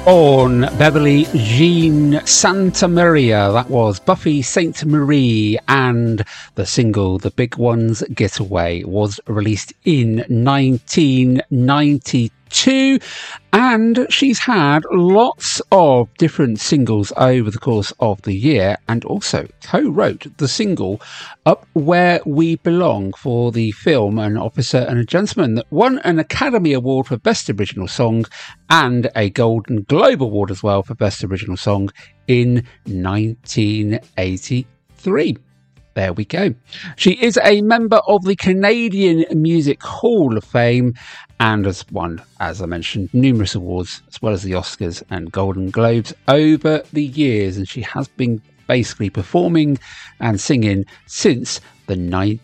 On Beverly Jean Santa Maria, that was Buffy Sainte Marie, and the single The Big Ones Getaway was released in 1992, and she's had lots of different singles over the course of the year, and also co-wrote the single Up Where We Belong for the film An Officer and a Gentleman that won an Academy Award for Best Original Song and a Golden Globe Award as well for Best Original Song in 1983. There we go. She is a member of the Canadian Music Hall of Fame and has won, as I mentioned, numerous awards as well as the Oscars and Golden Globes over the years, and she has been basically performing and singing since the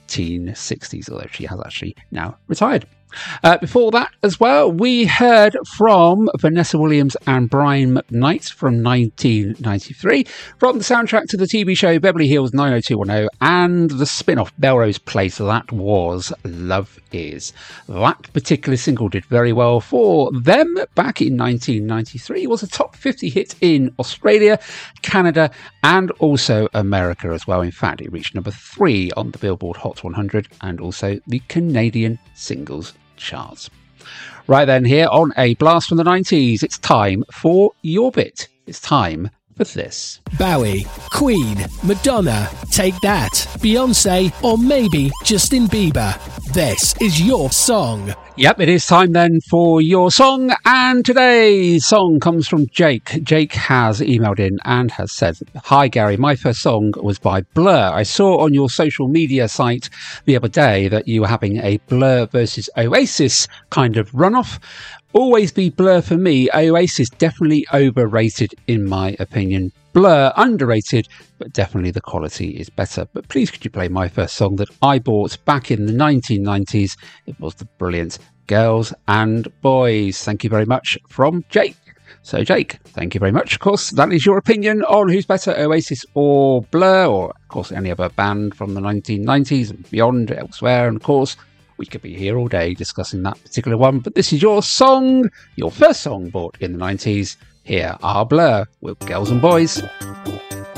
1960s, although she has actually now retired. Before that as well, we heard from Vanessa Williams and Brian McKnight from 1993, from the soundtrack to the TV show Beverly Hills 90210, and the spin-off Melrose Place, that was Love Is. That particular single did very well for them back in 1993. It was a top 50 hit in Australia, Canada, and also America as well. In fact, it reached number 3 on the Billboard Hot 100 and also the Canadian Singles Charts. Right then, here on A Blast from the 90s, it's time for your bit. It's time for this. Bowie, Queen, Madonna, Take That, Beyonce, or maybe Justin Bieber. This is your song. Yep, it is time then for your song, and today's song comes from Jake. Jake has emailed in and has said, "Hi Gary, my first song was by Blur. I saw on your social media site the other day that you were having a Blur versus Oasis kind of runoff. Always be Blur for me. Oasis definitely overrated in my opinion. Blur underrated, but definitely the quality is better. But please could you play my first song that I bought back in the 1990s? It was the brilliant Girls and Boys." Thank you very much from Jake. So Jake, thank you very much. Of course, that is your opinion on who's better, Oasis or Blur, or of course any other band from the 1990s and beyond elsewhere. And of course, we could be here all day discussing that particular one, but this is your song, your first song bought in the 90s. Here are Blur with Girls and Boys.